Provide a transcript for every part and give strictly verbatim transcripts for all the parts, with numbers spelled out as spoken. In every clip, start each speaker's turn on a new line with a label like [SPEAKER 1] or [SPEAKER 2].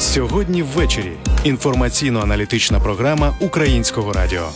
[SPEAKER 1] Сьогодні ввечері. Інформаційно-аналітична програма Українського радіо.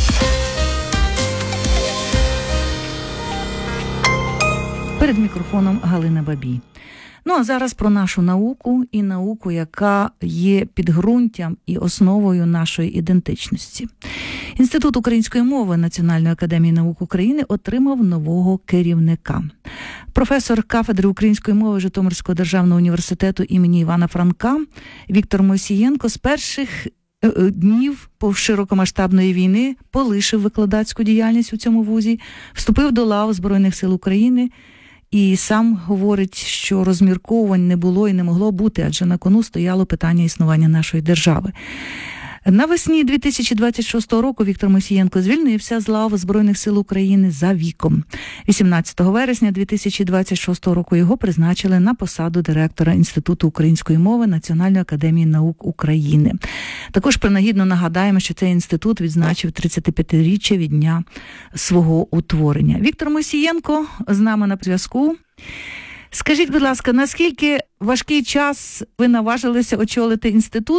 [SPEAKER 2] Перед мікрофоном Галина Бабій. Ну, а зараз про нашу науку і науку, яка є підґрунтям і основою нашої ідентичності. Інститут української мови Національної академії наук України отримав нового керівника. Професор кафедри української мови Житомирського державного університету імені Івана Франка Віктор Мойсієнко з перших днів широкомасштабної війни полишив викладацьку діяльність у цьому вузі, вступив до лав Збройних сил України і сам говорить, що розмірковувань не було і не могло бути, адже на кону стояло питання існування нашої держави. Навесні дві тисячі двадцять шостого року Віктор Мойсієнко звільнився з лав Збройних сил України за віком. вісімнадцятого вересня дві тисячі двадцять шостого року його призначили на посаду директора Інституту української мови Національної академії наук України. Також принагідно нагадаємо, що цей інститут відзначив тридцятип'ятиріччя від дня свого утворення. Віктор Мойсієнко з нами на зв'язку. Скажіть, будь ласка, наскільки важкий час ви наважилися очолити інститут,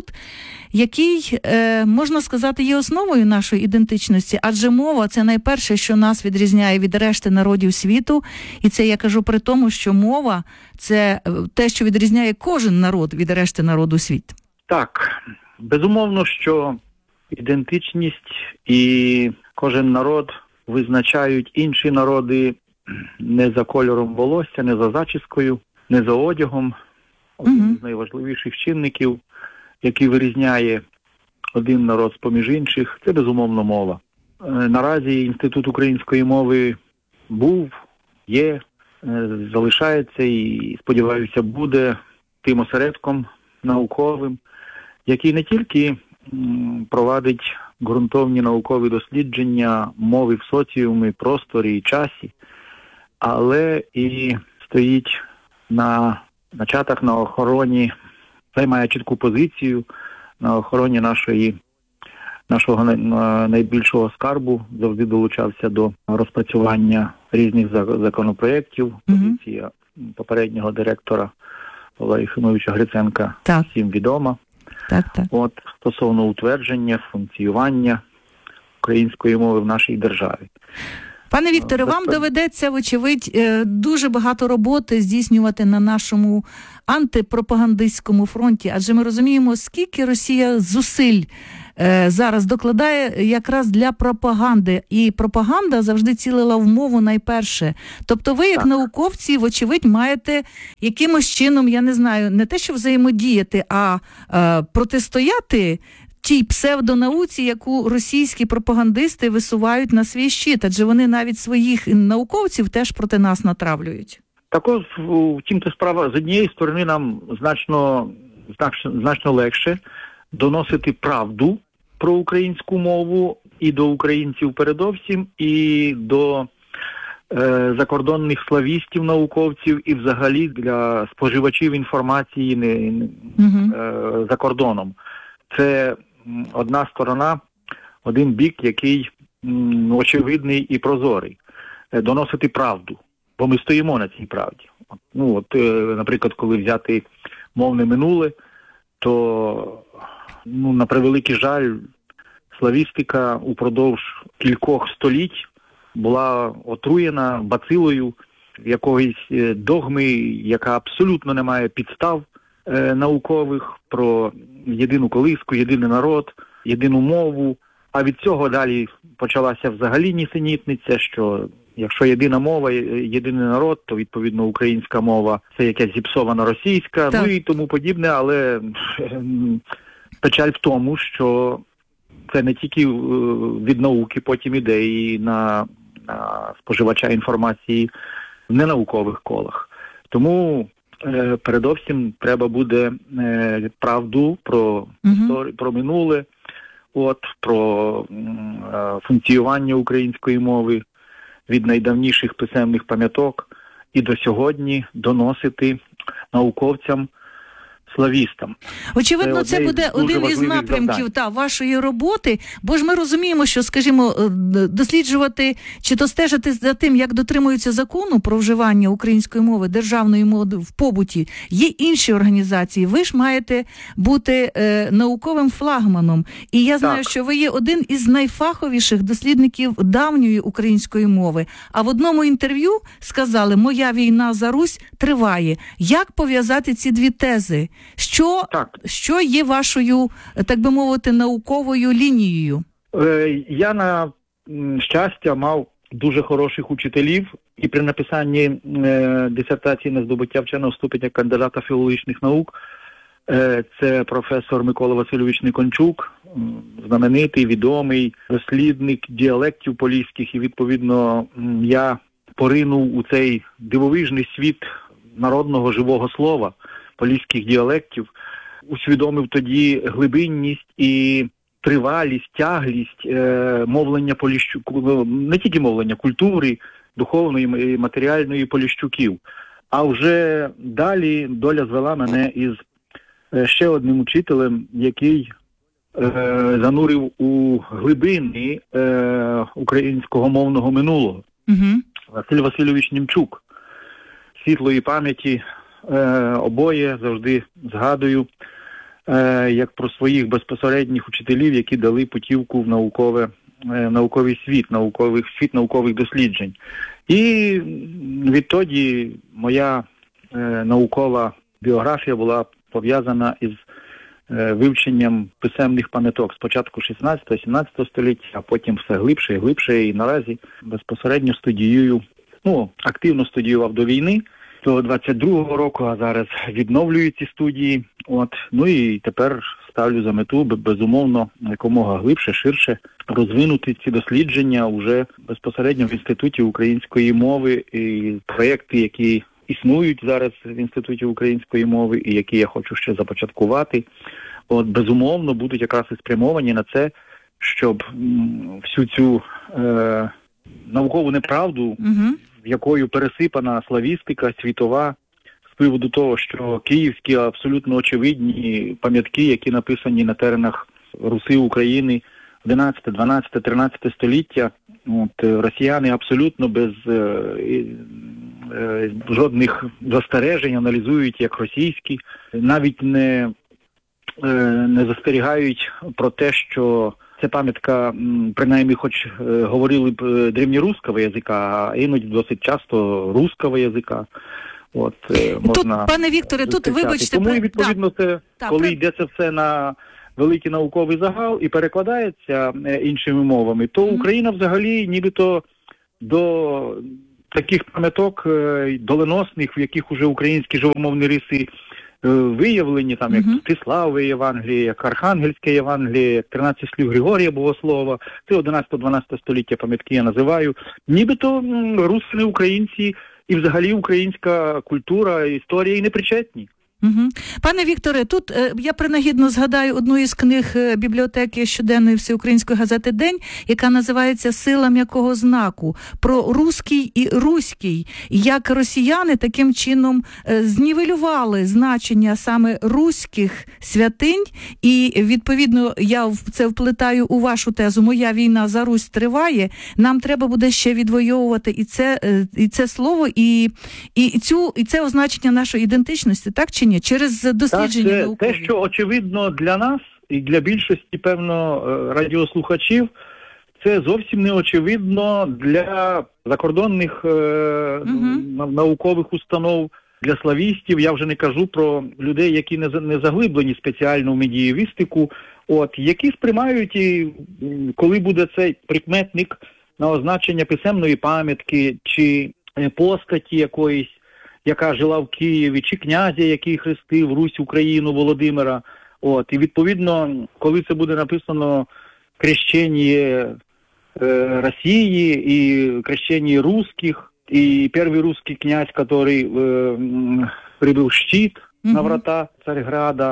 [SPEAKER 2] який, е, можна сказати, є основою нашої ідентичності, адже мова – це найперше, що нас відрізняє від решти народів світу, і це я кажу при тому, що мова – це те, що відрізняє кожен народ від решти народу світу.
[SPEAKER 3] Так, безумовно, що ідентичність і кожен народ визначають інші народи не за кольором волосся, не за зачіскою, не за одягом. Один uh-huh. з найважливіших чинників, який вирізняє один народ з-поміж інших, це, безумовно, мова. Наразі Інститут української мови був, є, залишається і, сподіваюся, буде тим осередком науковим, який не тільки провадить ґрунтовні наукові дослідження мови в соціумі, просторі і часі, але і стоїть на начатах, на охороні, займає чітку позицію на охороні нашої, нашого найбільшого скарбу, завжди долучався до розпрацювання різних законопроєктів. Позиція mm-hmm. попереднього директора Павла Єфимовича Гриценка так. всім відома.
[SPEAKER 2] Так, так.
[SPEAKER 3] От, стосовно утвердження, функціювання української мови в нашій державі.
[SPEAKER 2] Пане Вікторе, вам доведеться, вочевидь, дуже багато роботи здійснювати на нашому антипропагандистському фронті, адже ми розуміємо, скільки Росія зусиль зараз докладає якраз для пропаганди. І пропаганда завжди цілила в мову найперше. Тобто ви, як так. науковці, вочевидь, маєте якимось чином, я не знаю, не те, що взаємодіяти, а е, протистояти тій псевдонауці, яку російські пропагандисти висувають на свій щит, адже вони навіть своїх науковців теж проти нас натравлюють.
[SPEAKER 3] Також, втім-то справа, з однієї сторони нам значно, значно, значно легше доносити правду про українську мову і до українців передовсім, і до е, закордонних славістів, науковців, і взагалі для споживачів інформації не, не, угу. е, за кордоном. Це одна сторона, один бік, який м, очевидний і прозорий. Доносити правду, бо ми стоїмо на цій правді. Ну, от, е, наприклад, коли взяти мовне минуле, то, ну, на превеликий жаль, славістика упродовж кількох століть була отруєна бацилою якоїсь догми, яка абсолютно не має підстав е, наукових про єдину колиску, єдиний народ, єдину мову. А від цього далі почалася взагалі нісенітниця, що якщо єдина мова, єдиний народ, то, відповідно, українська мова – це якась зіпсована російська, так. ну і тому подібне, але печаль в тому, що це не тільки від науки потім іде і на, на споживача інформації в ненаукових колах. Тому е, передовсім треба буде е, правду про, угу. історію, про минуле, от, про е, функціювання української мови від найдавніших писемних пам'яток і до сьогодні доносити науковцям славістам.
[SPEAKER 2] Очевидно, це, це буде один із напрямків та, вашої роботи, бо ж ми розуміємо, що, скажімо, досліджувати чи то стежити за тим, як дотримуються закону про вживання української мови, державної мови в побуті, є інші організації. Ви ж маєте бути е, науковим флагманом. І я знаю, так. що ви є один із найфаховіших дослідників давньої української мови. А в одному інтерв'ю сказали, моя війна за Русь триває. Як пов'язати ці дві тези? Що, що є вашою, так би мовити, науковою лінією?
[SPEAKER 3] Е, я, на щастя, мав дуже хороших учителів, і при написанні е, дисертації на здобуття вченого ступеня кандидата філологічних наук е, це професор Микола Васильович Никончук, знаменитий, відомий дослідник діалектів поліських, і, відповідно, я поринув у цей дивовижний світ народного живого слова, поліських діалектів, усвідомив тоді глибинність і тривалість, тяглість е, мовлення Поліщуку, не тільки мовлення, культури, духовної і матеріальної Поліщуків. А вже далі доля звела мене із е, ще одним учителем, який е, занурив у глибини е, українського мовного минулого. Угу. Василь Васильович Німчук. Світлої пам'яті е, обоє завжди згадую, е, як про своїх безпосередніх учителів, які дали путівку в наукове, е, науковий світ, науковий світ наукових досліджень. І відтоді моя е, наукова біографія була пов'язана із е, вивченням писемних пам'яток спочатку шістнадцятого-сімнадцятого століття, а потім все глибше і глибше, і наразі безпосередньо студіюю, ну, активно студіював до війни, до двадцять другого року, а зараз відновлюю ці студії. От. Ну і тепер ставлю за мету, безумовно, якомога глибше, ширше розвинути ці дослідження уже безпосередньо в Інституті української мови, і проєкти, які існують зараз в Інституті української мови і які я хочу ще започаткувати, от, безумовно, будуть якраз і спрямовані на це, щоб м, всю цю е, наукову неправду, угу. якою пересипана славістика світова, з приводу того, що київські абсолютно очевидні пам'ятки, які написані на теренах Руси, України, одинадцяте, дванадцяте, тринадцяте століття, от, росіяни абсолютно без е, е, жодних застережень аналізують як російські, навіть не, е, не застерігають про те, що це пам'ятка, принаймні, хоч е, говорили б древньоруського язика, а іноді досить часто руського язика. От, е, можна
[SPEAKER 2] тут, пане Вікторе, тут, вибачте...
[SPEAKER 3] Тому, відповідно, це, да, коли да, йде це все на великий науковий загал і перекладається е, іншими мовами, то mm-hmm. Україна взагалі нібито до таких пам'яток е, доленосних, в яких уже українські живомовні риси виявлені, там, як uh-huh. Тиславове Євангеліє, як Архангельське Євангеліє, як тринадцять слів Григорія Богослова, це одинадцяте-дванадцяте століття пам'ятки я називаю. Нібито руси, українці і взагалі українська культура, історія і не причетні.
[SPEAKER 2] Угу. Пане Вікторе, тут е, я принагідно згадаю одну із книг е, бібліотеки щоденної всеукраїнської газети «День», яка називається «Сила м'якого знаку», про руський і руський, як росіяни таким чином е, знівелювали значення саме руських святинь, і відповідно я це вплетаю у вашу тезу «Моя війна за Русь триває», нам треба буде ще відвоювати і це, е, і це слово, і, і, цю, і це означення нашої ідентичності, так чи ні? Через дослідження
[SPEAKER 3] так,
[SPEAKER 2] наукові.
[SPEAKER 3] Те, що очевидно для нас і для більшості, певно, радіослухачів, це зовсім не очевидно для закордонних е, угу. наукових установ, для славістів. Я вже не кажу про людей, які не, не заглиблені спеціально в медієвістику, от, які сприймають, і коли буде цей прикметник на означення писемної пам'ятки чи постаті якоїсь, яка жила в Києві, чи князя, який хрестив Русь, Україну, Володимира. От, і відповідно, коли це буде написано «Крещення е, Росії» і «Крещення русских», і перший русский князь, який е, прибив щит uh-huh. на врата Царьграда,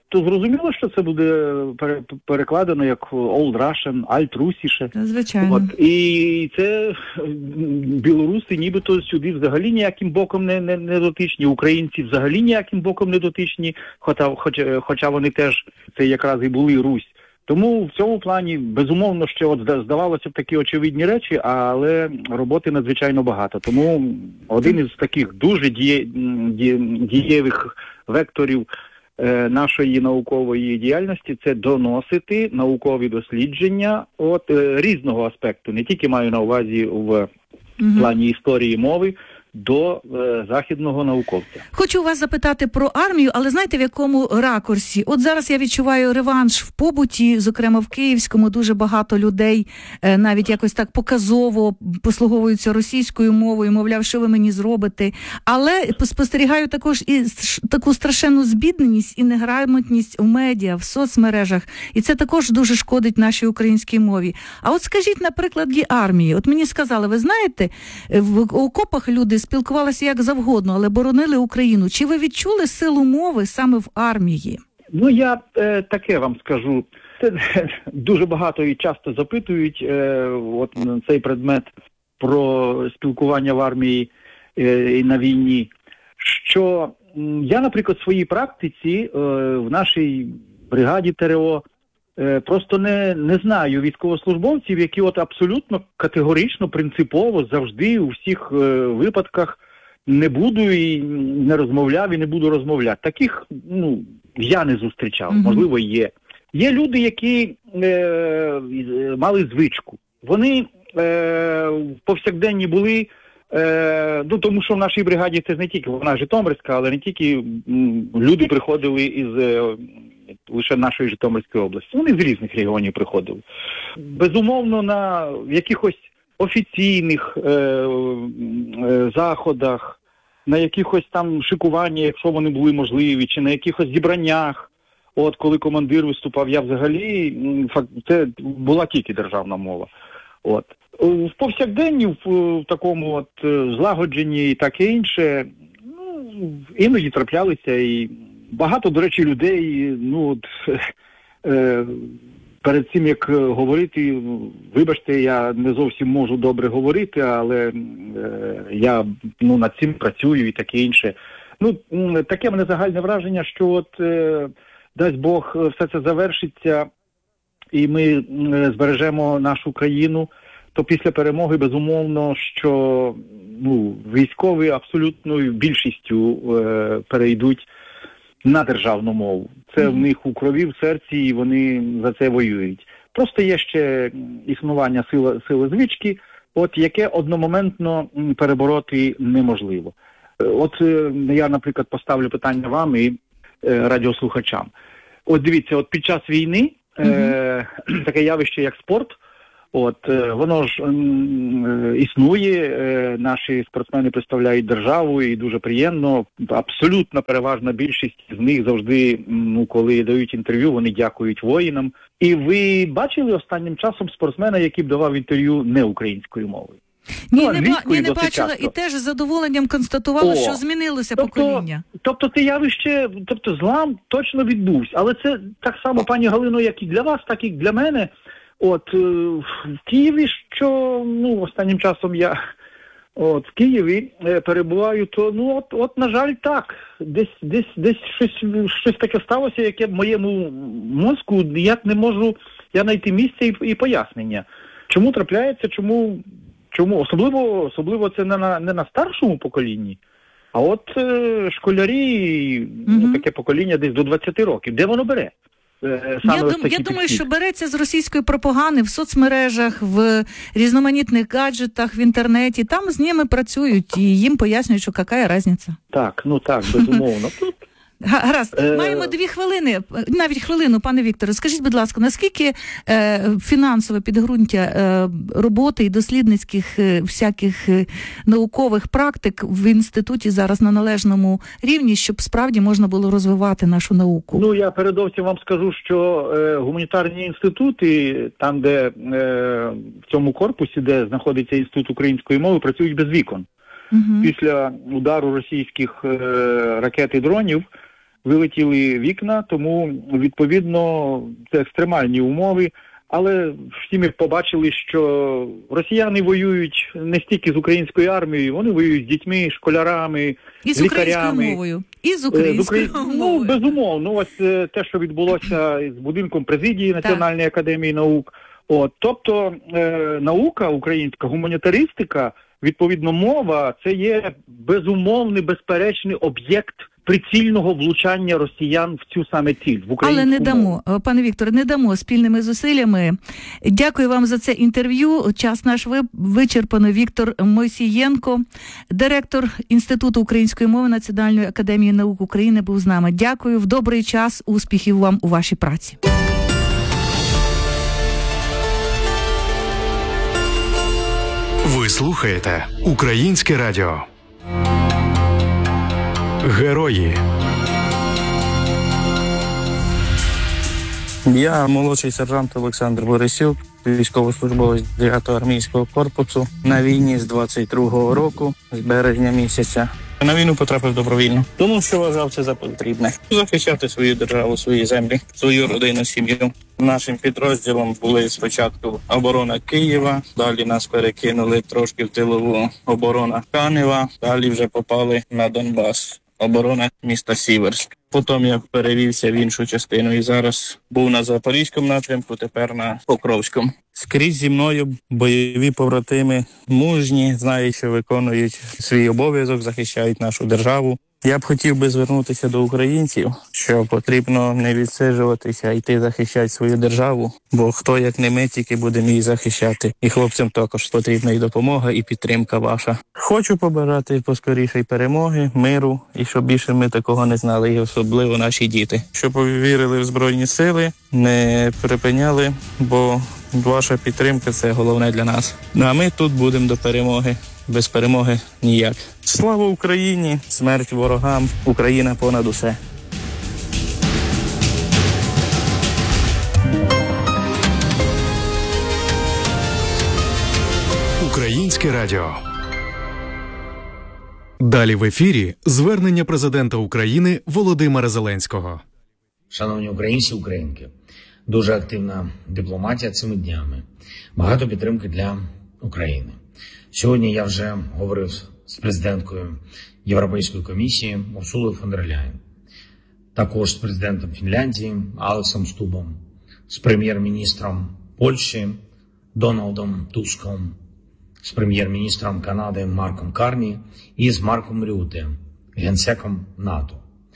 [SPEAKER 3] то зрозуміло, що це буде пере- перекладено як Old Russian, Alt Russische.
[SPEAKER 2] Звичайно.
[SPEAKER 3] От, і це м, білоруси нібито сюди взагалі ніяким боком не, не, не дотичні, українці взагалі ніяким боком не дотичні, хоча, хоча, хоча вони теж, це якраз і були Русь. Тому в цьому плані, безумовно, ще от зда- здавалося б такі очевидні речі, але роботи надзвичайно багато. Тому один із таких дуже діє, ді- дієвих векторів е, нашої наукової діяльності – це доносити наукові дослідження от е, різного аспекту, не тільки маю на увазі в
[SPEAKER 2] Мгм.
[SPEAKER 3] плані історії мови, до е, західного науковця.
[SPEAKER 2] Хочу вас запитати про армію, але знаєте, в якому ракурсі? От зараз я відчуваю реванш в побуті, зокрема в Київському, дуже багато людей е, навіть якось так показово послуговуються російською мовою, мовляв, що ви мені зробите. Але спостерігаю також і ш- таку страшенну збідненість і неграмотність в медіа, в соцмережах. І це також дуже шкодить нашій українській мові. А от скажіть, на прикладі армії. От мені сказали, ви знаєте, в окопах люди спілкувалися як завгодно, але боронили Україну. Чи ви відчули силу мови саме в армії?
[SPEAKER 3] Ну, я е, таке вам скажу. Це дуже багато і часто запитують е, от на цей предмет про спілкування в армії е, і на війні. Що м, я, наприклад, в своїй практиці е, в нашій бригаді ТРО е, просто не, не знаю військовослужбовців, які от абсолютно категорично, принципово завжди у всіх е, випадках не буду і не розмовляв, і не буду розмовляти. Таких, ну, я не зустрічав,
[SPEAKER 2] Мгм.
[SPEAKER 3] можливо, є. Є люди, які е, мали звичку. Вони е, повсякденні були, е, ну, тому що в нашій бригаді це ж не тільки, вона Житомирська, але не тільки м, люди приходили із е, лише нашої Житомирської області. Вони з різних регіонів приходили. Безумовно, на якихось офіційних е, е, заходах, на якихось там шикуваннях, якщо вони були можливі, чи на якихось зібраннях, от коли командир виступав, я взагалі, м, фак- це була тільки державна мова. От. В повсякденні, в, в такому от е, злагодженні і таке інше, ну, іноді траплялися і багато, до речі, людей, ну, от, е, перед цим, як говорити, вибачте, я не зовсім можу добре говорити, але е, я, ну, над цим працюю і таке інше. Ну, м, таке мене загальне враження, що от, е, дасть Бог, все це завершиться, і ми м, збережемо нашу країну, то після перемоги, безумовно, що, ну, військові абсолютною більшістю е, перейдуть на державну мову. Це в них у крові, в серці, і вони за це воюють. Просто є ще існування сили, сили звички, от яке одномоментно м, перебороти неможливо. Е, От е, я, наприклад, поставлю питання вам і е, радіослухачам. От дивіться, от під час війни е, таке явище, як спорт, от е, воно ж м, е, існує, е, наші спортсмени представляють державу, і дуже приємно. Абсолютно переважна більшість з них завжди, м, ну, коли дають інтерв'ю, вони дякують воїнам. І ви бачили останнім часом спортсмена, який б давав інтерв'ю не українською мовою?
[SPEAKER 2] Ні,
[SPEAKER 3] Ну,
[SPEAKER 2] не, ба-
[SPEAKER 3] англійською
[SPEAKER 2] ні, не
[SPEAKER 3] досить
[SPEAKER 2] бачила
[SPEAKER 3] часто.
[SPEAKER 2] і теж з задоволенням констатувала,
[SPEAKER 3] О,
[SPEAKER 2] що змінилося
[SPEAKER 3] тобто-
[SPEAKER 2] покоління.
[SPEAKER 3] Тобто це явище, тобто злам точно відбувся. Але це так само, пані Галино, як і для вас, так і для мене. От е, в Києві, що, ну, останнім часом я от в Києві е, перебуваю, то, ну, от, от, на жаль, так. Десь, десь, десь щось, щось таке сталося, яке в моєму мозку ніяк не можу я знайти місце і, і пояснення. Чому трапляється, чому, чому? Особливо, особливо це не на, не на старшому поколінні, а от е, школярі, ну,
[SPEAKER 2] Мгм.
[SPEAKER 3] таке покоління десь до двадцяти років. Де воно бере? Е, саме
[SPEAKER 2] Я,
[SPEAKER 3] ось
[SPEAKER 2] дум,
[SPEAKER 3] такий
[SPEAKER 2] я думаю,
[SPEAKER 3] підхід.
[SPEAKER 2] що береться з російської пропаганди в соцмережах, в різноманітних гаджетах, в інтернеті. Там з ними працюють і їм пояснюють, що яка різниця.
[SPEAKER 3] Так, ну так, безумовно. Тут
[SPEAKER 2] Га- Гаразд,
[SPEAKER 3] Е,
[SPEAKER 2] маємо дві хвилини, навіть хвилину, пане Вікторе. Скажіть, будь ласка, наскільки е, фінансове підґрунтя е, роботи і дослідницьких е, всяких е, наукових практик в інституті зараз на належному рівні, щоб справді можна було розвивати нашу науку?
[SPEAKER 3] ну я передовсім вам скажу, що е, гуманітарні інститути, там, де е, в цьому корпусі, де знаходиться інститут української мови, працюють без вікон.
[SPEAKER 2] Угу.
[SPEAKER 3] Після удару російських е, ракет і дронів вилетіли вікна, тому, відповідно, це екстремальні умови. Але всі ми побачили, що росіяни воюють не стільки з українською армією, вони воюють з дітьми, школярами,
[SPEAKER 2] і з
[SPEAKER 3] лікарями.
[SPEAKER 2] українською мовою. І з українською
[SPEAKER 3] Украї...
[SPEAKER 2] мовою.
[SPEAKER 3] Ну, безумовно. Ось те, що відбулося з будинком президії Національної так. академії наук. От, тобто е, наука українська, гуманітаристика, відповідно мова, це є безумовний, безперечний об'єкт прицільного влучання росіян в цю саме ціль, в українську
[SPEAKER 2] Але не дамо,
[SPEAKER 3] мову.
[SPEAKER 2] пане Вікторе, не дамо спільними зусиллями. Дякую вам за це інтерв'ю. Час наш вичерпано. Віктор Мойсієнко, директор Інституту української мови Національної академії наук України, був з нами. Дякую. В добрий час. Успіхів вам у вашій праці.
[SPEAKER 1] Ви слухаєте Українське радіо. Герої.
[SPEAKER 4] Я молодший сержант Олександр Борисюк, військовослужбовець дев'ятого армійського корпусу на війні з двадцять другого року, з березня місяця. На війну потрапив добровільно, тому що вважав це за потрібне. Захищати свою державу, свої землі, свою родину, сім'ю. Нашим підрозділом були спочатку оборона Києва, далі нас перекинули трошки в тилову оборона Канева, далі вже попали на Донбас. Оборона міста Сіверськ. Потім я перевівся в іншу частину і зараз був на Запорізькому напрямку, тепер на Покровському. Скрізь зі мною бойові побратими мужні, знають, що виконують свій обов'язок, захищають нашу державу. Я б хотів би звернутися до українців, що потрібно не відсиджуватися, а йти захищати свою державу, бо хто, як не ми, тільки будемо її захищати. І хлопцям також потрібна і допомога, і підтримка ваша. Хочу побажати поскорішої перемоги, миру, і щоб більше ми такого не знали, і особливо наші діти. Щоб повірили в Збройні Сили, не припиняли, бо ваша підтримка – це головне для нас. А ми тут будемо до перемоги. Без перемоги ніяк. Слава Україні! Смерть ворогам! Україна понад усе!
[SPEAKER 1] Українське радіо. Далі в ефірі звернення президента України Володимира Зеленського.
[SPEAKER 5] Шановні українці, українки, дуже активна дипломатія цими днями. Багато підтримки для України. Сьогодні я вже говорив з президенткою Європейської комісії Урсулою фон дер Ляєн, також з президентом Фінляндії Алексом Стубом, з прем'єр-міністром Польщі Дональдом Туском, з прем'єр-міністром Канади Марком Карні і з Марком Рюте, генсеком НАТО.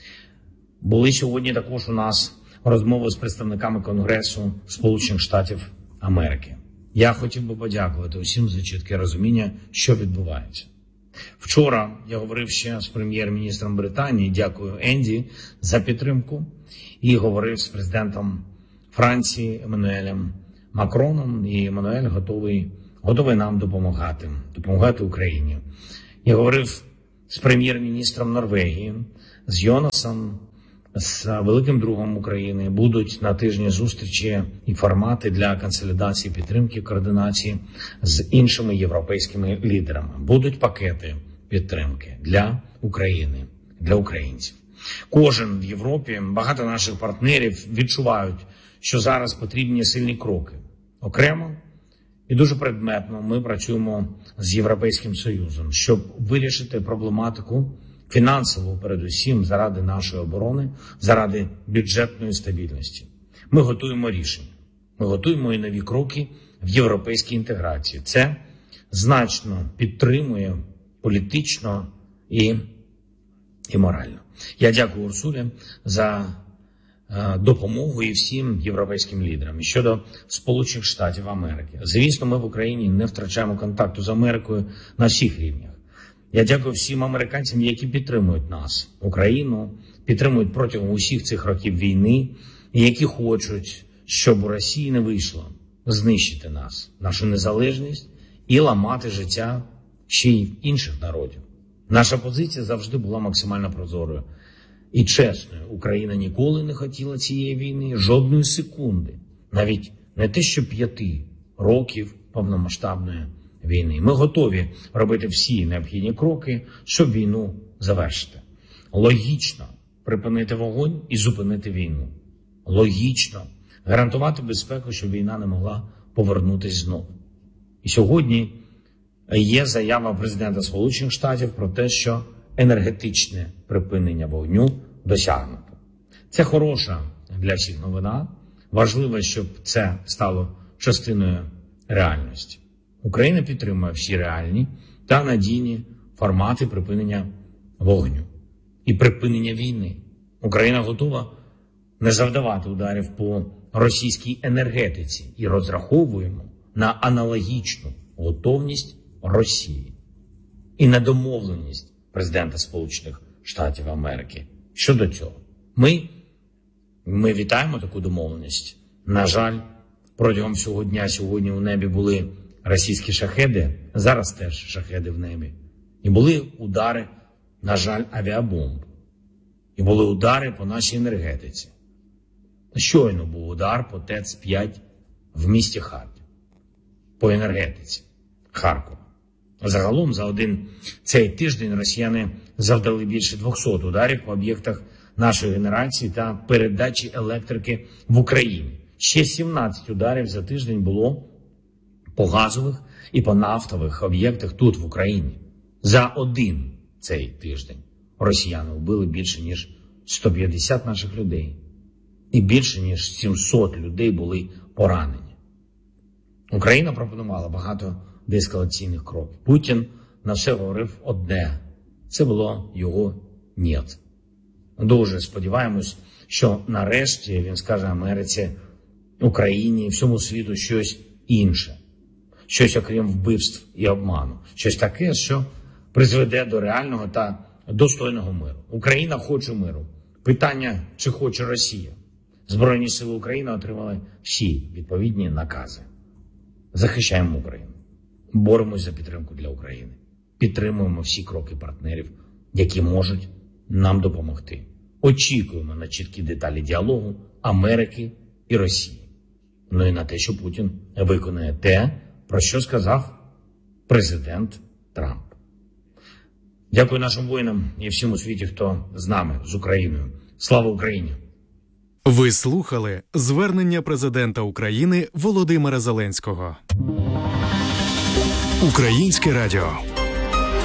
[SPEAKER 5] Були сьогодні також у нас розмови з представниками Конгресу Сполучених Штатів Америки. Я хотів би подякувати усім за чітке розуміння, що відбувається. Вчора я говорив ще з прем'єр-міністром Британії, дякую Енді за підтримку, і говорив з президентом Франції Еммануелем Макроном, і Еммануель готовий, готовий нам допомагати, допомагати Україні. Я говорив з прем'єр-міністром Норвегії, з Йонасом, з великим другом України. Будуть на тижні зустрічі і формати для консолідації, підтримки, координації з іншими європейськими лідерами. Будуть пакети підтримки для України, для українців. Кожен в Європі, багато наших партнерів відчувають, що зараз потрібні сильні кроки. Окремо і дуже предметно ми працюємо з Європейським Союзом, щоб вирішити проблематику фінансово, передусім, заради нашої оборони, заради бюджетної стабільності. Ми готуємо рішення. Ми готуємо і нові кроки в європейській інтеграції. Це значно підтримує політично і, і морально. Я дякую Урсулі за е, допомогу і всім європейським лідерам. І щодо Сполучених Штатів Америки. Звісно, ми в Україні не втрачаємо контакту з Америкою на всіх рівнях. Я дякую всім американцям, які підтримують нас, Україну, підтримують протягом усіх цих років війни, і які хочуть, щоб у Росії не вийшло знищити нас, нашу незалежність і ламати життя ще й інших народів. Наша позиція завжди була максимально прозорою і чесною. Україна ніколи не хотіла цієї війни, жодної секунди, навіть не те, що п'яти років повномасштабної війни. Ми готові робити всі необхідні кроки, щоб війну завершити. Логічно, припинити вогонь і зупинити війну. Логічно гарантувати безпеку, щоб війна не могла повернутися знову. І сьогодні є заява президента Сполучених Штатів про те, що енергетичне припинення вогню досягнуто. Це хороша для всіх новина. Важливо, щоб це стало частиною реальності. Україна підтримує всі реальні та надійні формати припинення вогню і припинення війни. Україна готова не завдавати ударів по російській енергетиці і розраховуємо на аналогічну готовність Росії і на домовленість президента Сполучених Штатів Америки щодо цього. Ми, ми вітаємо таку домовленість. На жаль, протягом всього дня сьогодні у небі були російські шахеди, зараз теж шахеди в небі. І були удари, на жаль, авіабомб. І були удари по нашій енергетиці. Щойно був удар по ТЕЦ п'ять в місті Харків. По енергетиці Харкова. Загалом за один цей тиждень росіяни завдали більше двохсот ударів по об'єктах нашої генерації та передачі електрики в Україні. Ще сімнадцять ударів за тиждень було по газових і по нафтових об'єктах тут, в Україні. За один цей тиждень росіяни вбили більше, ніж сто п'ятдесят наших людей. І більше, ніж сімсот людей були поранені. Україна пропонувала багато деескалаційних кроків. Путін на все говорив одне. Це було його «нєт». Дуже сподіваємось, що нарешті він скаже Америці, Україні і всьому світу щось інше. Щось окрім вбивств і обману. Щось таке, що призведе до реального та достойного миру. Україна хоче миру. Питання, чи хоче Росія. Збройні сили України отримали всі відповідні накази. Захищаємо Україну. Боремось за підтримку для України. Підтримуємо всі кроки партнерів, які можуть нам допомогти. Очікуємо на чіткі деталі діалогу Америки і Росії. Ну і на те, що Путін виконає те, про що сказав президент Трамп. Дякую нашим воїнам і всім у світі, хто з нами, з Україною. Слава Україні!
[SPEAKER 1] Ви слухали звернення президента України Володимира Зеленського. Українське радіо.